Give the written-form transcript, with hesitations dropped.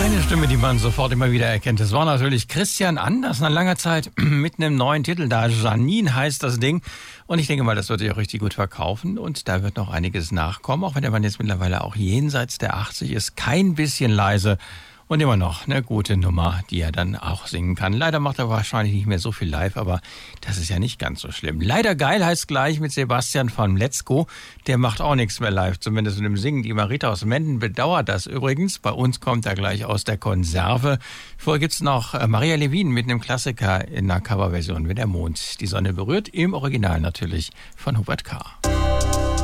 Eine Stimme, die man sofort immer wieder erkennt. Das war natürlich Christian Anders nach langer Zeit mit einem neuen Titel da. Janine heißt das Ding. Und ich denke mal, das wird sich auch richtig gut verkaufen. Und da wird noch einiges nachkommen, auch wenn der Mann jetzt mittlerweile auch jenseits der 80 ist. Kein bisschen leise. Und immer noch eine gute Nummer, die er dann auch singen kann. Leider macht er wahrscheinlich nicht mehr so viel live, aber das ist ja nicht ganz so schlimm. Leider geil heißt gleich mit Sebastian von Let's Go. Der macht auch nichts mehr live, zumindest mit dem Singen. Die Marita aus Menden bedauert das übrigens. Bei uns kommt er gleich aus der Konserve. Vorher gibt's noch Maria Levin mit einem Klassiker in einer Coverversion, wenn der Mond die Sonne berührt. Im Original natürlich von Hubert K.